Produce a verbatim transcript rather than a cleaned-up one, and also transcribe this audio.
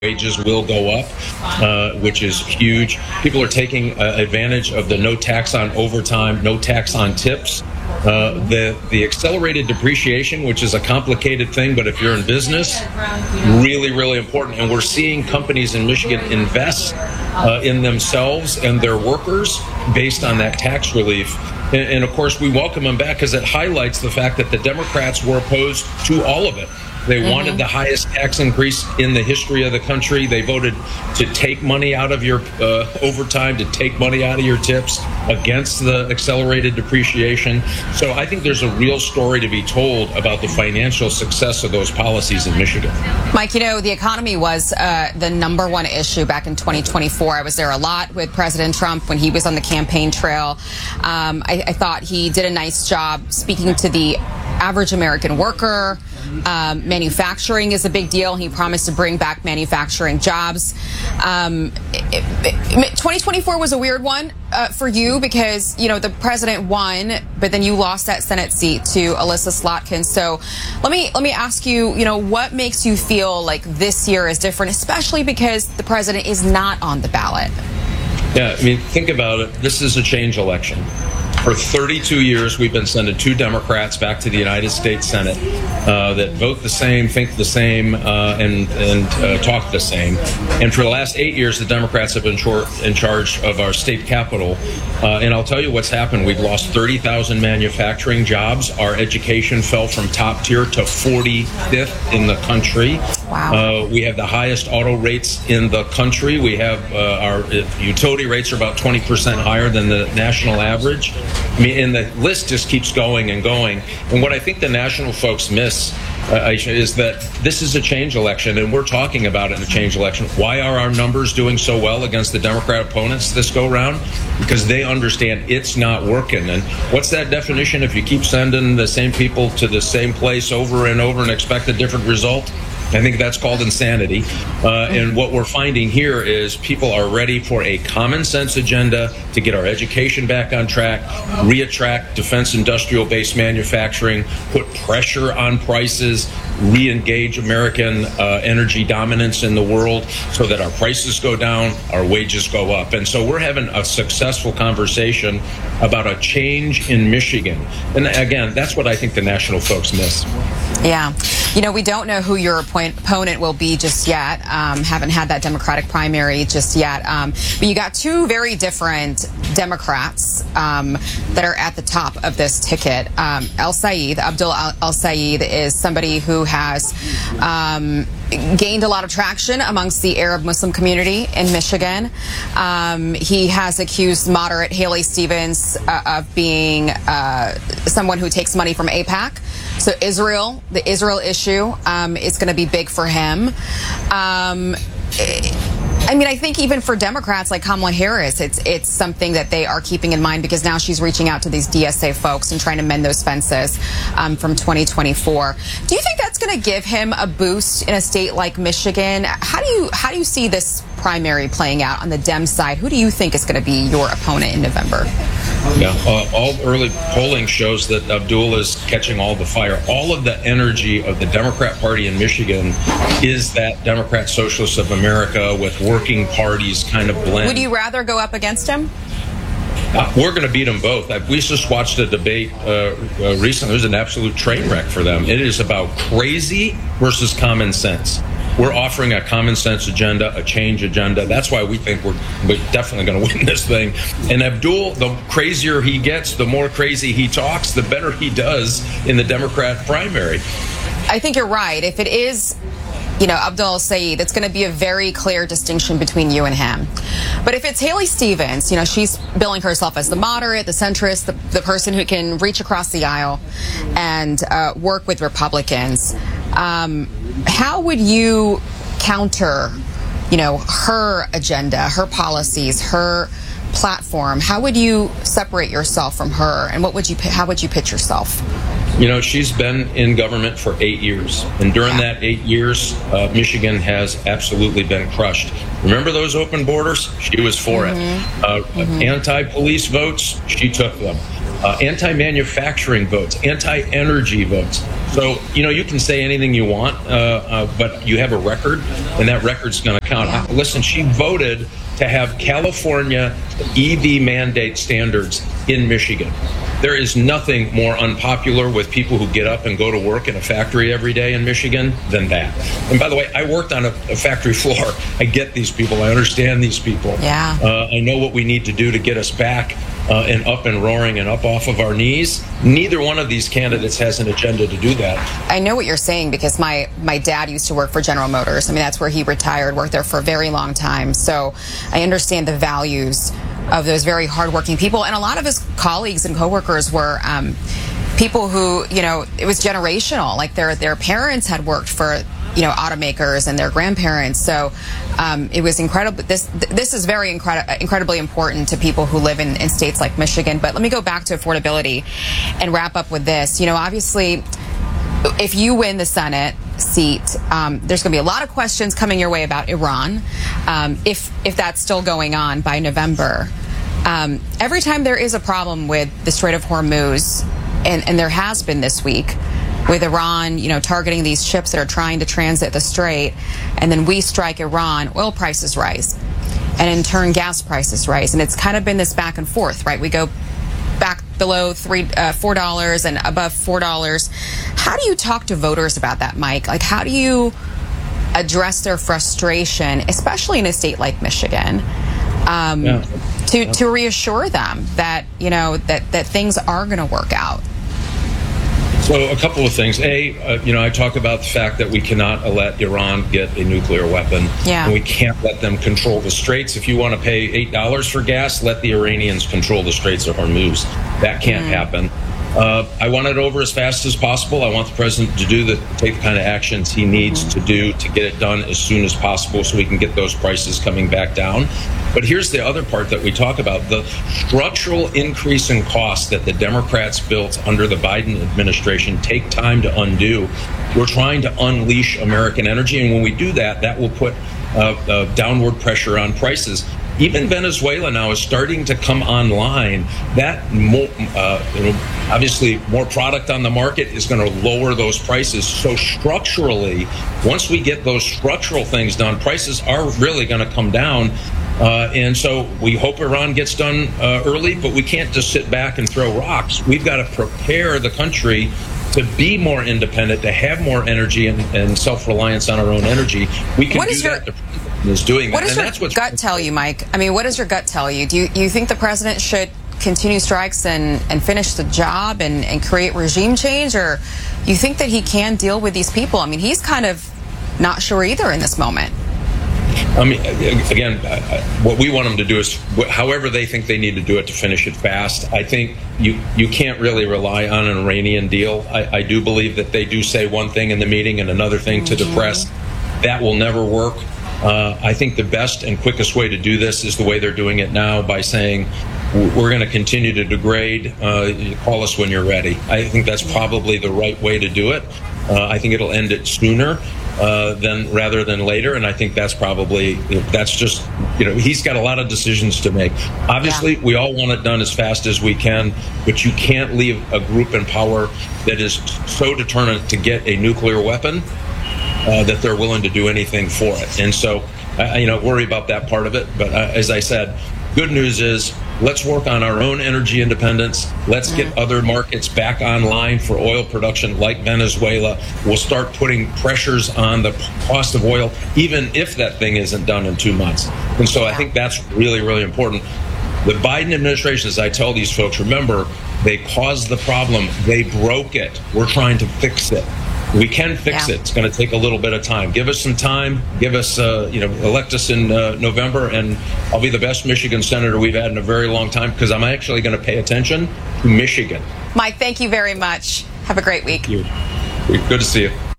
wages will go up, uh, which is huge. People are taking uh, advantage of the no tax on overtime, no tax on tips. Uh, the the accelerated depreciation, which is a complicated thing, but if you're in business, really, really important. And we're seeing companies in Michigan invest uh, in themselves and their workers based on that tax relief. And, and of course, we welcome them back because it highlights the fact that the Democrats were opposed to all of it. They mm-hmm. wanted the highest tax increase in the history of the country. They voted to take money out of your uh, overtime, to take money out of your tips, against the accelerated depreciation. So I think there's a real story to be told about the financial success of those policies in Michigan. Mike, you know, the economy was uh, the number one issue back in twenty twenty-four. I was there a lot with President Trump when he was on the campaign trail. Um, I, I thought he did a nice job speaking to the average American worker. Um, manufacturing is a big deal. He promised to bring back manufacturing jobs. Um, it, it, twenty twenty-four was a weird one uh, for you because, you know, the president won, but then you lost that Senate seat to Elissa Slotkin. So let me let me ask you, you know, what makes you feel like this year is different, especially because the president is not on the ballot? Yeah, I mean, think about it. This is a change election. For thirty-two years, we've been sending two Democrats back to the United States Senate uh, that vote the same, think the same, uh, and, and uh, talk the same. And for the last eight years, the Democrats have been chor- in charge of our state capitol. Uh, and I'll tell you what's happened. We've lost thirty thousand manufacturing jobs. Our education fell from top tier to forty-fifth in the country. Wow. Uh, we have the highest auto rates in the country. We have uh, our utility rates are about twenty percent higher than the national average. I mean, and the list just keeps going and going. And what I think the national folks miss, uh, Aisha, is that this is a change election, and we're talking about it in a change election. Why are our numbers doing so well against the Democrat opponents this go round? Because they understand it's not working. And what's that definition? If you keep sending the same people to the same place over and over and expect a different result? I think that's called insanity. Uh, and what we're finding here is people are ready for a common sense agenda to get our education back on track, re-attract defense industrial based manufacturing, put pressure on prices, re-engage American uh, energy dominance in the world so that our prices go down, our wages go up. And so we're having a successful conversation about a change in Michigan. And again, that's what I think the national folks miss. Yeah. You know, we don't know who your opponent will be just yet. Um, haven't had that Democratic primary just yet. Um, but you got two very different Democrats um, that are at the top of this ticket. Um, El-Sayed, Abdul El-Sayed, is somebody who has um, gained a lot of traction amongst the Arab Muslim community in Michigan. Um, he has accused moderate Haley Stevens uh, of being uh, someone who takes money from AIPAC. So Israel, the Israel issue um, is going to be big for him. Um, I mean, I think even for Democrats like Kamala Harris, it's it's something that they are keeping in mind because now she's reaching out to these D S A folks and trying to mend those fences um, from twenty twenty-four. Do you think that's going to give him a boost in a state like Michigan? How do you how do you see this primary playing out on the Dem side? Who do you think is going to be your opponent in November? Yeah, uh, all early polling shows that Abdul is catching all the fire. All of the energy of the Democrat Party in Michigan is that Democrat Socialists of America with working parties kind of blend. Would you rather go up against him? Uh, we're going to beat them both. We just watched a debate uh, uh, recently. It was an absolute train wreck for them. It is about crazy versus common sense. We're offering a common sense agenda, a change agenda. That's why we think we're, we're definitely going to win this thing. And Abdul, the crazier he gets, the more crazy he talks, the better he does in the Democrat primary. I think you're right. If it is, you know, Abdul El-Sayed, it's going to be a very clear distinction between you and him. But if it's Haley Stevens, you know, she's billing herself as the moderate, the centrist, the, the person who can reach across the aisle and uh, work with Republicans. Um, how would you counter, you know, her agenda, her policies, her platform? How would you separate yourself from her? And what would you, how would you pitch yourself? You know, she's been in government for eight years. And during that eight years, uh, Michigan has absolutely been crushed. Remember those open borders? She was for mm-hmm. it. Uh, mm-hmm. Anti-police votes, she took them. Uh, anti-manufacturing votes, anti-energy votes. So, you know, you can say anything you want, uh, uh, but you have a record, and that record's going to count. Yeah. Uh, listen, she voted to have California E V mandate standards in Michigan. There is nothing more unpopular with people who get up and go to work in a factory every day in Michigan than that. And by the way, I worked on a, a factory floor. I get these people. I understand these people. Yeah. Uh, I know what we need to do to get us back uh, and up and roaring and up off of our knees. Neither one of these candidates has an agenda to do that. I know what you're saying because my, my dad used to work for General Motors. I mean, that's where he retired, worked there for a very long time. So I understand the values of those very hardworking people. And a lot of his colleagues and coworkers were um, people who, you know, it was generational. Like their their parents had worked for, you know, automakers and their grandparents. So um, it was incredible. This this is very incredi- incredibly important to people who live in, in states like Michigan. But let me go back to affordability and wrap up with this. You know, obviously, if you win the Senate seat, um, there's going to be a lot of questions coming your way about Iran, um, if if that's still going on by November. Um, every time there is a problem with the Strait of Hormuz, and, and there has been this week, with Iran, you know, targeting these ships that are trying to transit the strait, and then we strike Iran, oil prices rise, and in turn gas prices rise, and it's kind of been this back and forth, right? We go back below three, uh, four dollars and above four dollars. How do you talk to voters about that, Mike? Like, how do you address their frustration, especially in a state like Michigan, um, yeah. to yeah. to reassure them that you know that that things are going to work out? So a couple of things. A, uh, you know, I talk about the fact that we cannot let Iran get a nuclear weapon. Yeah. And we can't let them control the straits. If you want to pay eight dollars for gas, let the Iranians control the Straits of Hormuz. That can't mm. happen. Uh, I want it over as fast as possible. I want the president to do the take the kind of actions he needs mm-hmm. to do to get it done as soon as possible so we can get those prices coming back down. But here's the other part that we talk about, the structural increase in costs that the Democrats built under the Biden administration take time to undo. We're trying to unleash American energy, and when we do that, that will put uh, uh, downward pressure on prices. Even Venezuela now is starting to come online. That more, uh, you know, obviously more product on the market is going to lower those prices. So structurally, once we get those structural things done, prices are really going to come down. Uh, and so we hope Iran gets done uh, early, but we can't just sit back and throw rocks. We've got to prepare the country to be more independent, to have more energy and, and self-reliance on our own energy. We can what do is your, that. The president is doing that. What does and your that's what's gut tell you, Mike? I mean, what does your gut tell you? Do you, you think the president should continue strikes and, and finish the job and, and create regime change? Or you think that he can deal with these people? I mean, he's kind of not sure either in this moment. I mean, again, what we want them to do is, however they think they need to do it to finish it fast. I think you you can't really rely on an Iranian deal. I, I do believe that they do say one thing in the meeting and another thing to the press. That will never work. Uh, I think the best and quickest way to do this is the way they're doing it now, by saying, we're going to continue to degrade. Uh, call us when you're ready. I think that's probably the right way to do it. Uh, I think it'll end it sooner uh, than rather than later. And I think that's probably, that's just, you know, he's got a lot of decisions to make. Obviously, yeah. we all want it done as fast as we can, but you can't leave a group in power that is so determined to get a nuclear weapon uh, that they're willing to do anything for it. And so, I, you know, worry about that part of it. But uh, as I said, good news is, let's work on our own energy independence. Let's get other markets back online for oil production, like Venezuela. We'll start putting pressures on the cost of oil, even if that thing isn't done in two months. And so I think that's really, really important. The Biden administration, as I tell these folks, remember, they caused the problem. They broke it. We're trying to fix it. We can fix yeah. it. It's going to take a little bit of time. Give us some time. Give us, uh, you know, elect us in uh, November, and I'll be the best Michigan senator we've had in a very long time, because I'm actually going to pay attention to Michigan. Mike, thank you very much. Have a great week. Thank you. Good to see you.